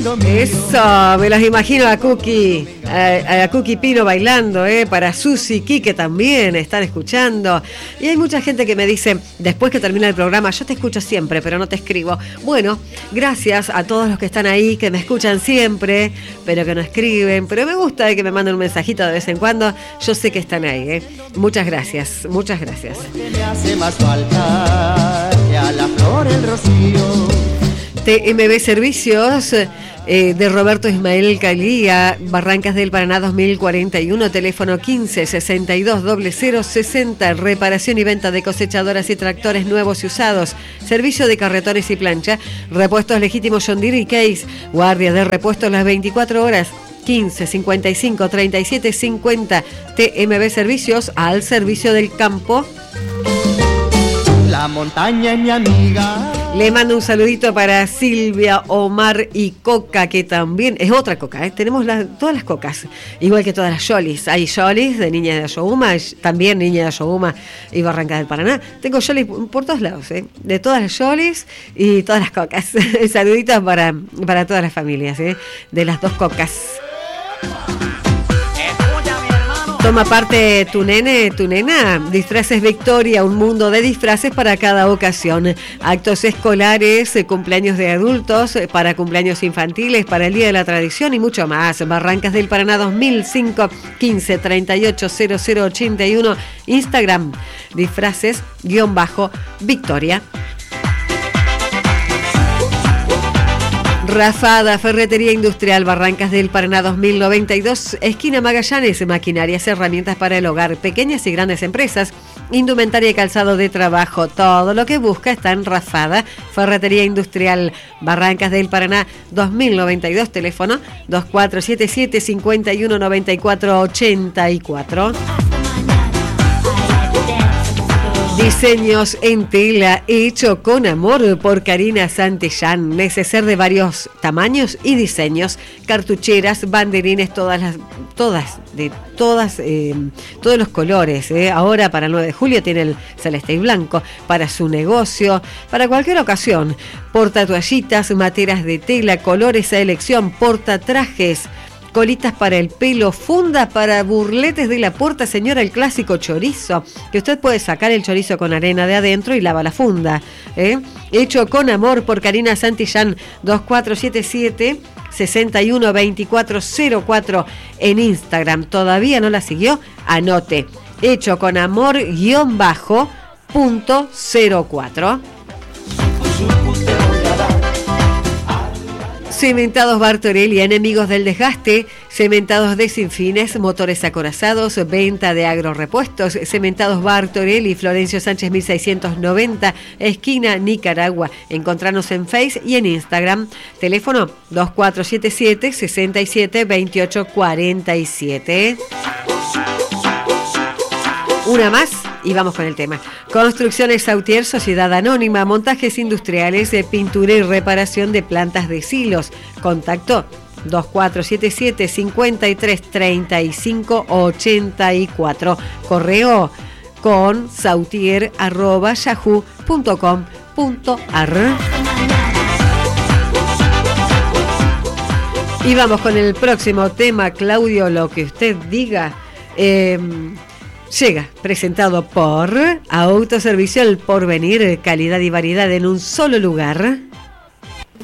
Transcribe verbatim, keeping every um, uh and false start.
lindo mío. Eso, me los imagino a Cookie, a, a Cookie Pino bailando, eh, para Susi, Quique también están escuchando. Y hay mucha gente que me dice, después que termina el programa, yo te escucho siempre, pero no te escribo. Bueno, gracias a todos los que están ahí, que me escuchan siempre, pero que no escriben. Pero me gusta que me manden un mensajito de vez en cuando. Yo sé que están ahí, eh. Muchas gracias, muchas gracias. Porque me hace más falta que a la flor el rocío. T M B Servicios eh, de Roberto Ismael Calía, Barrancas del Paraná dos mil cuarenta y uno, teléfono quince sesenta y dos cero cero sesenta, reparación y venta de cosechadoras y tractores nuevos y usados, servicio de carretones y plancha, repuestos legítimos John Deere y Case, guardia de repuestos las veinticuatro horas, quince cincuenta y cinco treinta y siete cincuenta. T M B Servicios, al servicio del campo. La montaña es mi amiga. Le mando un saludito para Silvia, Omar y Coca, que también es otra Coca, ¿eh? Tenemos la, todas las Cocas, igual que todas las Yolis. Hay Yolis de Niña de Ayohuma, también Niña de Ayohuma y Barrancas del Paraná. Tengo Yolis por todos lados, ¿eh? De todas las Yolis y todas las Cocas. Saluditos para, para todas las familias, ¿eh? De las dos Cocas. Toma parte tu nene, tu nena. Disfraces Victoria, un mundo de disfraces para cada ocasión. Actos escolares, cumpleaños de adultos, para cumpleaños infantiles, para el Día de la Tradición y mucho más. Barrancas del Paraná dos mil cinco, quince treinta y ocho cero cero ochenta y uno. Instagram, disfraces, guión bajo, Victoria. Rafada, Ferretería Industrial, Barrancas del Paraná dos mil noventa y dos, esquina Magallanes, maquinarias, herramientas para el hogar, pequeñas y grandes empresas, indumentaria y calzado de trabajo, todo lo que busca está en Rafada, Ferretería Industrial, Barrancas del Paraná dos mil noventa y dos, teléfono dos cuatro siete siete, cinco uno nueve cuatro ocho cuatro. Diseños en tela hecho con amor por Karina Santillán. Neceser de varios tamaños y diseños. Cartucheras, banderines, todas las, todas, de todas, eh, todos los colores. Eh. Ahora para el nueve de julio tiene el celeste y blanco. Para su negocio, para cualquier ocasión. Portatoallitas, materas de tela, colores a elección, portatrajes. Colitas para el pelo, funda para burletes de la puerta, señora, el clásico chorizo, que usted puede sacar el chorizo con arena de adentro y lava la funda, ¿eh? Hecho con amor por Karina Santillán, dos cuatro siete siete, seis uno dos cuatro cero cuatro en Instagram. ¿Todavía no la siguió? Anote, hecho con amor guión bajo punto cero cuatro. Cementados Bartorelli, enemigos del desgaste, cementados de Sinfines, motores acorazados, venta de agrorepuestos. Cementados Bartorelli, Florencio Sánchez mil seiscientos noventa, esquina Nicaragua. Encontranos en Face y en Instagram. Teléfono dos cuatro siete siete, seis siete, dos ocho cuatro siete. Una más y vamos con el tema. Construcciones Sautier, Sociedad Anónima, montajes industriales, de pintura y reparación de plantas de silos. Contacto dos cuatro siete siete, cinco tres, tres cinco ocho cuatro. Correo con sautier arroba yahoo punto com punto ar. Y vamos con el próximo tema, Claudio, lo que usted diga. Eh, Llega, presentado por Autoservicio El Porvenir, calidad y variedad en un solo lugar.